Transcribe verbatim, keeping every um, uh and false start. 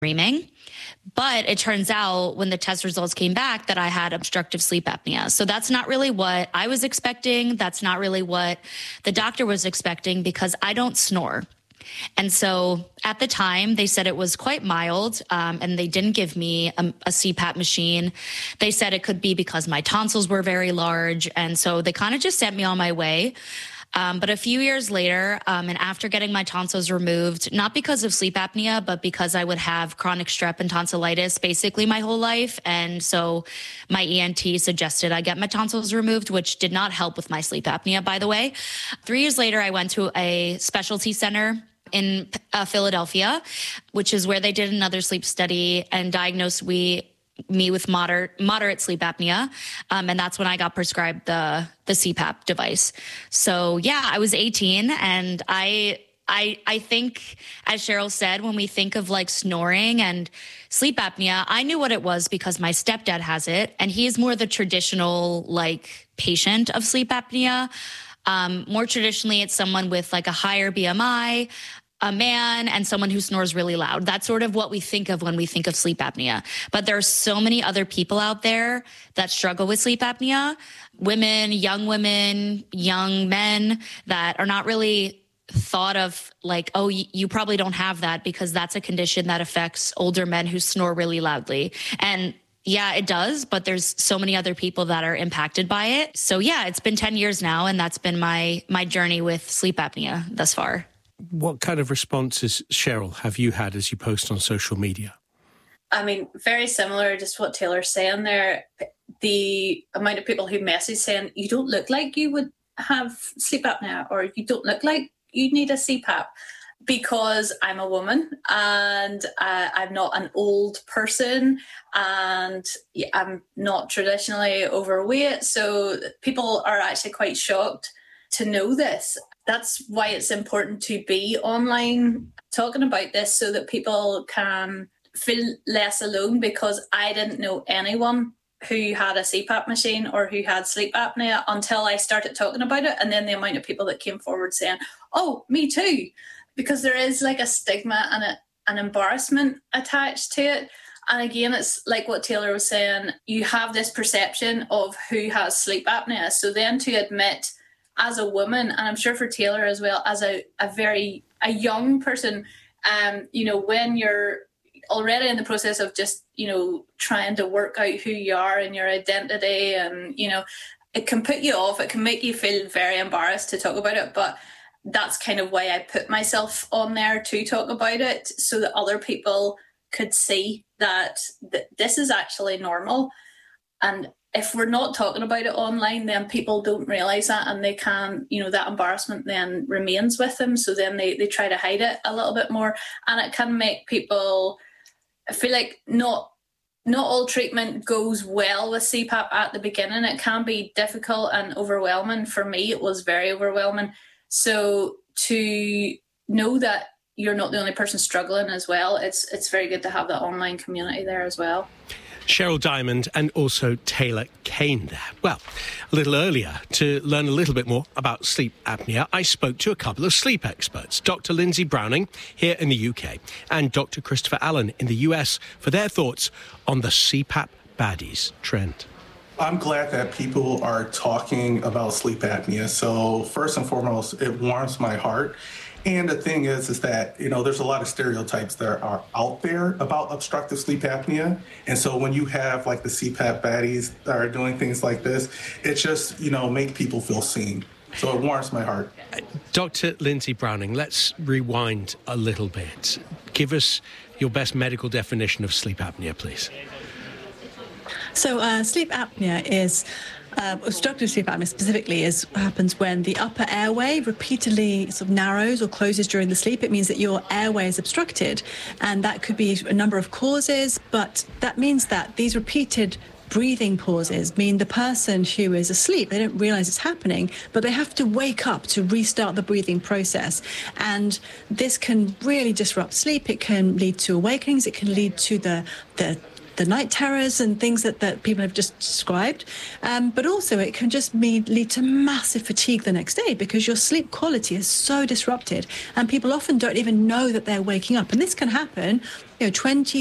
screaming. But it turns out when the test results came back that I had obstructive sleep apnea. So that's not really what I was expecting. That's not really what the doctor was expecting because I don't snore. And so at the time, they said it was quite mild, um, and they didn't give me a, a C PAP machine. They said it could be because my tonsils were very large. And so they kind of just sent me on my way. Um, but a few years later, um, and after getting my tonsils removed, not because of sleep apnea, but because I would have chronic strep and tonsillitis basically my whole life. And so my E N T suggested I get my tonsils removed, which did not help with my sleep apnea, by the way. Three years later, I went to a specialty center in uh, Philadelphia, which is where they did another sleep study and diagnosed we me with moderate moderate sleep apnea. Um, and that's when I got prescribed the the C PAP device. So yeah, I was eighteen and I I I think, as Cheryl said, when we think of like snoring and sleep apnea, I knew what it was because my stepdad has it and he's more the traditional like patient of sleep apnea. Um, more traditionally, it's someone with like a higher B M I, a man, and someone who snores really loud. That's sort of what we think of when we think of sleep apnea. But there are so many other people out there that struggle with sleep apnea, women, young women, young men that are not really thought of like, oh, you probably don't have that because that's a condition that affects older men who snore really loudly. And yeah, it does, but there's so many other people that are impacted by it. So yeah, it's been ten years now, and that's been my my journey with sleep apnea thus far. What kind of responses, Cheryl, have you had as you post on social media? I mean, very similar, just what Taylor's saying there. The amount of people who message saying, you don't look like you would have sleep apnea, or you don't look like you need a C PAP. Because I'm a woman and uh, I'm not an old person and I'm not traditionally overweight. So people are actually quite shocked to know this. That's why it's important to be online talking about this so that people can feel less alone, because I didn't know anyone who had a C PAP machine or who had sleep apnea until I started talking about it. And then the amount of people that came forward saying, oh, me too. Because there is like a stigma and a, an embarrassment attached to it. And again, it's like what Taylor was saying, you have this perception of who has sleep apnea. So then to admit as a woman, and I'm sure for Taylor as well, as a, a very, a young person, um, you know, when you're already in the process of just, you know, trying to work out who you are and your identity and, you know, it can put you off. It can make you feel very embarrassed to talk about it. But that's kind of why I put myself on there to talk about it, so that other people could see that th- this is actually normal. And if we're not talking about it online, then people don't realise that, and they can, you know, that embarrassment then remains with them. So then they, they try to hide it a little bit more. And it can make people feel like not not all treatment goes well with C PAP at the beginning. It can be difficult and overwhelming. For me, it was very overwhelming. So to know that you're not the only person struggling as well, it's it's very good to have that online community there as well. Cheryl Diamond and also Taylor Kane there. Well, a little earlier, to learn a little bit more about sleep apnea, I spoke to a couple of sleep experts, Doctor Lindsay Browning here in the U K and Doctor Christopher Allen in the U S, for their thoughts on the C PAP baddies trend. I'm glad that people are talking about sleep apnea. So first and foremost, it warms my heart. And the thing is, is that, you know, there's a lot of stereotypes that are out there about obstructive sleep apnea. And so when you have like the C PAP baddies that are doing things like this, it just, you know, make people feel seen. So it warms my heart. Doctor Lindsay Browning, let's rewind a little bit. Give us your best medical definition of sleep apnea, please. So uh, sleep apnea is, uh, obstructive sleep apnea specifically, is happens when the upper airway repeatedly sort of narrows or closes during the sleep. It means that your airway is obstructed, and that could be a number of causes, but that means that these repeated breathing pauses mean the person who is asleep, they don't realize it's happening, but they have to wake up to restart the breathing process. And this can really disrupt sleep. It can lead to awakenings. It can lead to the the the night terrors and things that, that people have just described. Um, but also it can just mean, lead to massive fatigue the next day because your sleep quality is so disrupted and people often don't even know that they're waking up. And this can happen, you know, twenty